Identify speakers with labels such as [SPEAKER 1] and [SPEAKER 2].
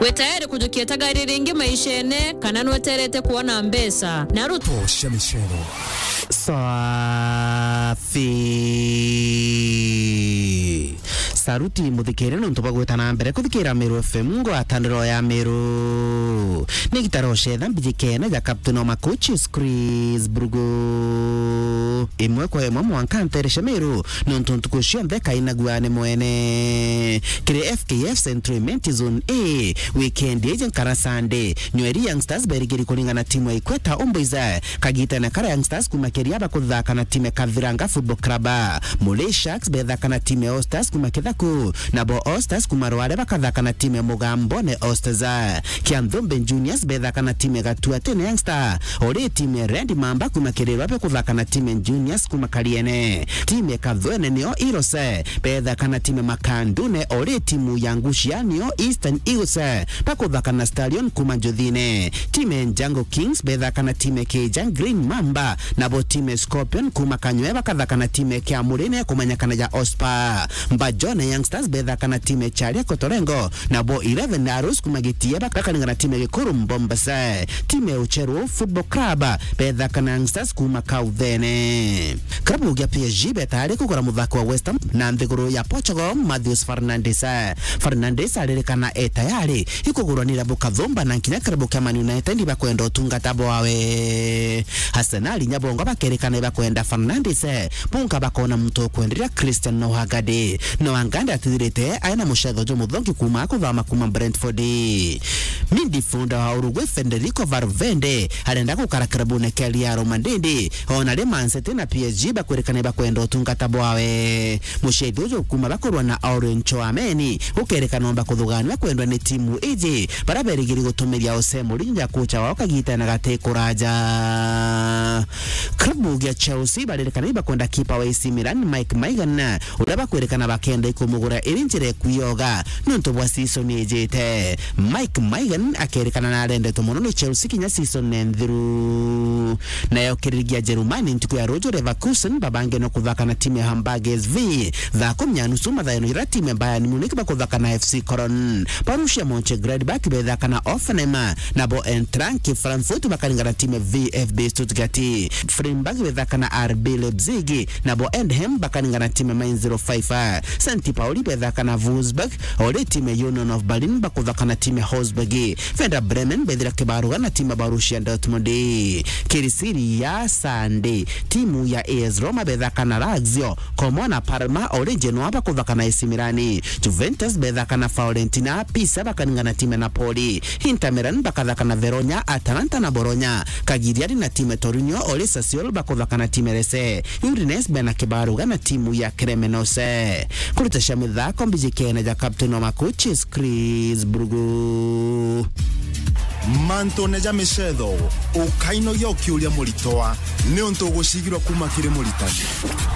[SPEAKER 1] Wetayari kujukia gari ringi maishene kana nweterete kuona mbesa Naruto
[SPEAKER 2] Shemishero
[SPEAKER 3] Safi Saruti muthikire nuntu bagwetana mbere kuthikira Meru FM ngo atandiro ya Meru ni gitaro shedha mbijikene ya Captain Oma Coaches Chris Brugo imwe kwa imwe mwankanteresha Meru nuntu ntukushia ndeka inaguane mwene kire FKF Central Zone A weekend ejen karasande Nyweri Youngsters berigiri kulingana timu ya Ikweta Omboiza kagita na kara Youngsters kumakeria bakuthaka na timu Kaviranga Football Club Mule Sharks bethaka na timu ya Ostars kumakethaku nabo Ostars kumarware bakathaka na timu ya Mugambo ne Ostars Kianthombe Juniors bethaka na timu ya Gatuatene Youngster ore timu ya Red Mamba kumakererwa bakuthaka na timu ya Juniors kumakaliene timu ya Kathwene nio Irose bethaka na timu ya Makandune ore timu ya Ngushia nio Eastern Eagles bakuthaka na Stallion kumanjothine timu ya Django Kings bethaka na timu ya Kejang Green Mamba nabo timu ya Scorpion kumakanywe bakathaka na timu ya Kiamurine kumanyakana ya Ospa Mbajone Youngsters bethaka na timu ya Charia Kotorengo nabo 11 Arrows kumagitia bakakananga na timu ya Gikuru Mbombasa timu ya Ucheru Football Club bethaka na Youngsters kumakauthene klabu ya PSG betari kugura muthako wa West Ham na nthiguru ya Portugal Matheus Fernandes alirikana tayari ikuguranira Bukathumba na nkinya klabu ya Man United bakwenda utungata bwawe Arsenal nyabongo bakerekana bakwenda Fernandes punka bakona mtu kwenderia Cristiano Hagade no anganda atirite aina mushago jo muthongi kuma kuthama kuma Brentford mindi funda wa Uruguay Federico Valverde arenda gukara klabu ne Kylian Mbappe ona le Man City na PSG bakwerekana bakwenda utungata bwawe mushedi jo kuma bakorwa na Aurelien Tchouameni ukerekana bakuthuganwa kwendwa ni timu iji baraberigiri gutumiria Jose Mourinho kocha wao kagita na gate kuraja klabu ya Chelsea barerekana bakwenda kipa wa AC Milan Mike Maignan uraba kwerekana bakenda ikumugura irinjire kuyoga nuntu bwa season ejete Mike Maignan akerekana na arende to muno Chelsea kinya season nendhiru nayo kirigia Germany ntiku ya Roger Leverkusen babange no kuthaka na timu ya Hamburg SV thako mnyanusu mathayano ira timu ya Bayern Munich bakuthaka na FC Cologne Borussia Mönchengladbach bethaka na Hoffenheim nabo Eintracht Frankfurt bakalingana timu ya VfB Stuttgart Freiburg bethaka na RB Leipzig nabo Eindhoven bakalingana timu ya Mainz 05 St. Pauli bethaka na Wolfsburg ore timu ya Union of Berlin bakuthaka na timu ya Wolfsburg Werder Bremen bethira kibaruga na timu ya Borussia Dortmund Kirisiri ya Sunday timu ya AS Roma bethaka na Lazio Como na Parma ore Genoa bakuthaka na AC Milan Juventus bethaka na Fiorentina Pisa bakalingana na timu ya Napoli Inter Milan bakathaka na Verona Atalanta na Bologna Cagliari na timu ya Torino ore Sassuolo bakuthaka na timu ya Lecce Udinese bena kibaruga na timu ya Cremonese kurutasha mithako mbijikene ya Captain Oma Coaches Chris Brugo
[SPEAKER 2] Mantone ja Mishedo ukaino yokiuria muritoa ne onto gushigirwa kuma kire muritani